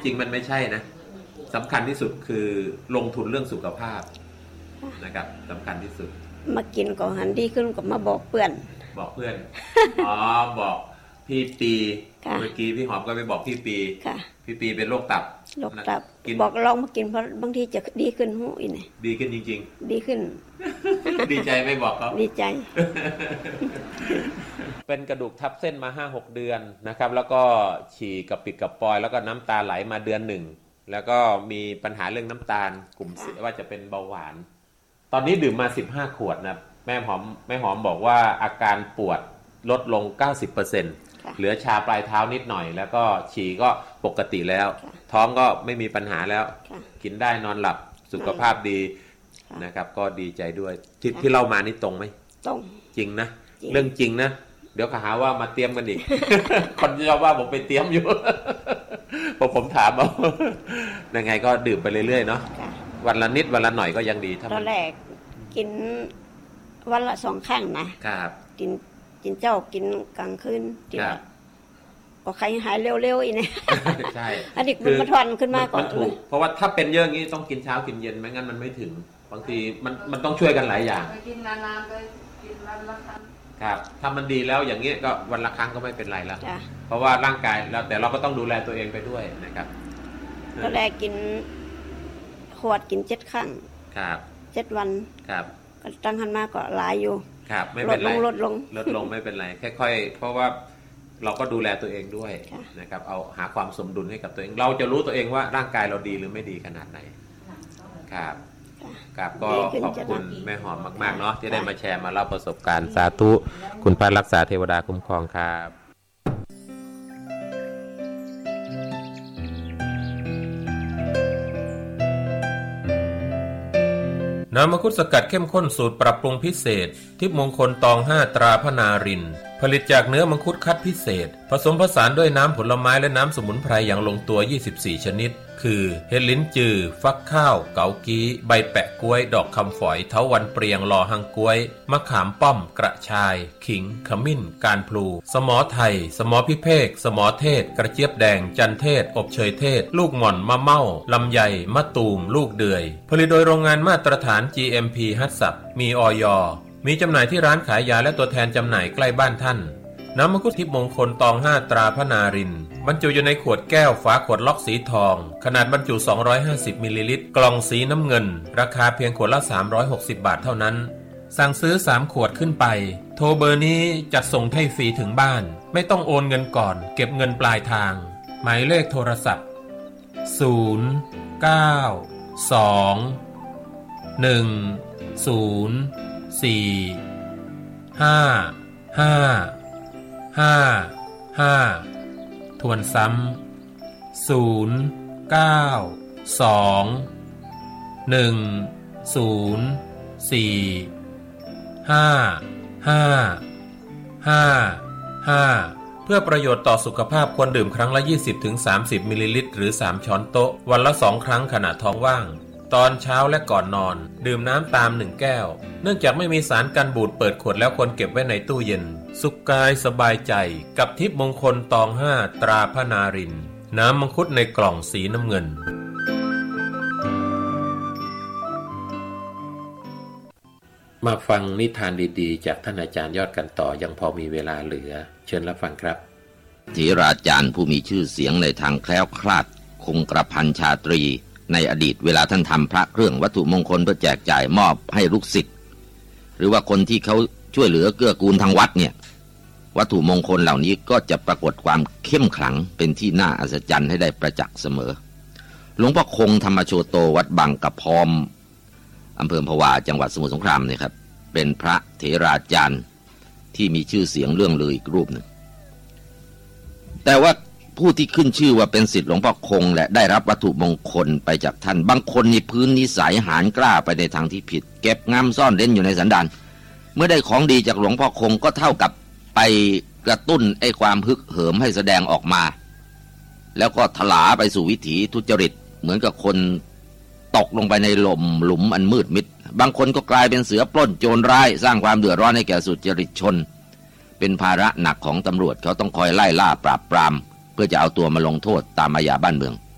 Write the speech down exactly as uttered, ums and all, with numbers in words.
จริงมันไม่ใช่นะสำคัญที่สุดคือลงทุนเรื่องสุขภาพนะครับสำคัญที่สุดมากินก็หันดีขึ้นก็มาบอกเพื่อนบอกเพื่อนอ๋อบอกพี่ปีเมื่อกี้พี่หอมก็ไปบอกพี่ปีพี่ปีเป็นโรคตับโรคตับบอกลองมากินเพราะบางทีจะดีขึ้นหูอีกนี่ดีขึ้นจริงๆดีขึ้นดีใจไม่บอกเขาดีใจเป็นกระดูกทับเส้นมา ห้าหก เดือนนะครับแล้วก็ฉี่กับปิดกับปอยแล้วก็น้ำตาไหลมาเดือนหนึ่งแล้วก็มีปัญหาเรื่องน้ำตาลกลุ่มว่าจะเป็นเบาหวานตอนนี้ดื่มมาสิบห้าขวดนะแม่หอมแม่หอมบอกว่าอาการปวดลดลง เก้าสิบเปอร์เซ็นต์ เหลือชาปลายเท้านิดหน่อยแล้วก็ฉี่ก็ปกติแล้วท้องก็ไม่มีปัญหาแล้วกินได้นอนหลับสุขภาพดีนะครับก็ดีใจด้วยที่ที่เล่ามานี่ตรงไหมตรงจริงนะเรื่องจริงนะเดี๋ยวเขาหาว่ามาเตรียมกันอีก คนจะว่าผมไปเตรียมอยู่ พอผมถามเอายังไงก็ดื่มไปเรื่อยๆเนาะวันละนิดวันละหน่อยก็ยังดีตอนแรกกินวันละสองครั้งนะครับกินกินเจ้ากินกลางคืนก็ใครหายเร็วๆอีกเนี่ยใช่อันนี้มันมาทอนขึ้นมาก่อนถูกเพราะว่าถ้าเป็นเยอะอย่างนี้ต้องกินเช้ากินเย็นไม่งั้นมันไม่ถึงบางทีมันมันต้องช่วยกันหลายอย่างกินนานๆไปกินวันละครั้งครับถ้ามันดีแล้วอย่างเงี้ยก็วันละครั้งก็ไม่เป็นไรแล้วเพราะว่าร่างกายแล้วแต่เราก็ต้องดูแลตัวเองไปด้วยนะครับตอนแรกกินขวดกินเจ็ดครั้งครับเจ็ดวันครับก็ตั้งหันมาก็หลายอยู่ครับไม่เป็นไรลดลงลดลงไม่เป็นไรค่อยๆเพราะว่าเราก็ดูแลตัวเองด้วยนะครับเอาหาความสมดุลให้กับตัวเองเราจะรู้ตัวเองว่าร่างกายเราดีหรือไม่ดีขนาดไหนครับครับก็ขอบคุณแม่หอมมากๆเนาะที่ได้มาแชร์มาเล่าประสบการณ์สาธุคุณพระรักษาเทวดาคุ้มครองครับน้ำมังคุดสกัดเข้มข้นสูตรปรับปรุงพิเศษทิพย์มงคลตองห้าตราพนารินผลิตจากเนื้อมังคุดคัดพิเศษผสมผสานด้วยน้ำผลไม้และน้ำสมุนไพรอย่างลงตัวยี่สิบสี่ชนิดคือเฮลิ้นจือฟักข้าวเกากี้ใบแปะกล้วยดอกคำฝอยเถาวัลย์เปรียงลอหังกล้วยมะขามป้อมกระชายขิงขมิ้นการพลูสมอไทยสมอพิเภกสมอเทศกระเจี๊ยบแดงจันเทศอบเชยเทศลูกหม่อนมะเม่าลำไยมะตูมลูกเดือยผลิตโดยโรงงานมาตรฐาน จี เอ็ม พี ฮัตสับมีอย.มีจำหน่ายที่ร้านขายยาและตัวแทนจำหน่ายใกล้บ้านท่านน้ำมังคุดทิพย์มงคลตองห้าตราพนารินบรรจุอยู่ในขวดแก้วฝาขวดล็อกสีทองขนาดบรรจุสองร้อยห้าสิบมิลลิลิตรกล่องสีน้ำเงินราคาเพียงขวดละสามร้อยหกสิบบาทเท่านั้นสั่งซื้อสามขวดขึ้นไปโทรเบอร์นี้จัดส่งให้ฟรีถึงบ้านไม่ต้องโอนเงินก่อนเก็บเงินปลายทางหมายเลขโทรศัพท์ศูนย์ เก้า สอง หนึ่ง ศูนย์ สี่ ห้า ห้าห้า ห้าทวนซ้ำศูนย์ เก้า สอง หนึ่ง ศูนย์ สี่ ห้า ห้า ห้า ห้าเพื่อประโยชน์ต่อสุขภาพควรดื่มครั้งละ ยี่สิบถึงสามสิบ มิลลิลิตรหรือสามช้อนโต๊ะวันละสองครั้งขณะท้องว่างตอนเช้าและก่อนนอนดื่มน้ำตามหนึ่งแก้วเนื่องจากไม่มีสารกันบูดเปิดขวดแล้วควรเก็บไว้ในตู้เย็นสุขกายสบายใจกับทิพย์มงคลตองห้าตราพนารินน้ำมังคุดในกล่องสีน้ำเงินมาฟังนิทานดีๆจากท่านอาจารย์ยอดกันต่อยังพอมีเวลาเหลือเชิญรับฟังครับเถราจารย์ผู้มีชื่อเสียงในทางแคล้วคลาดคงกระพันชาตรีในอดีตเวลาท่านทำพระเครื่องวัตถุมงคลเพื่อแจกจ่ายมอบให้ลูกศิษย์หรือว่าคนที่เขาช่วยเหลือเกื้อกูลทางวัดเนี่ยวัตถุมงคลเหล่านี้ก็จะปรากฏความเข้มขลังเป็นที่น่าอัศจรรย์ให้ได้ประจักษ์เสมอหลวงพ่อคงธรรมโชโตวัดบางกะพร้อมอำเภอพะวาจังหวัดสมุทรสงครามเนี่ยครับเป็นพระเถราจารย์ที่มีชื่อเสียงเรื่องลืออีกรูปหนึ่งแต่ว่าผู้ที่ขึ้นชื่อว่าเป็นศิษย์หลวงพ่อคงและได้รับวัตถุมงคลไปจากท่านบางคนในพื้นนิสัยหาญกล้าไปในทางที่ผิดเก็บงำซ่อนเร้นอยู่ในสันดานเมื่อได้ของดีจากหลวงพ่อคงก็เท่ากับไปกระตุ้นไอ้ความฮึกเหิมให้แสดงออกมาแล้วก็ถลาไปสู่วิถีทุจริตเหมือนกับคนตกลงไปในหล่มหลุมอันมืดมิดบางคนก็กลายเป็นเสือปล้นโจรร้ายสร้างความเดือดร้อนให้แก่สุจริตชนเป็นภาระหนักของตำรวจเขาต้องคอยไล่ล่าปราบปรามเพื่อจะเอาตัวมาลงโทษตามอาญาบ้านเมือง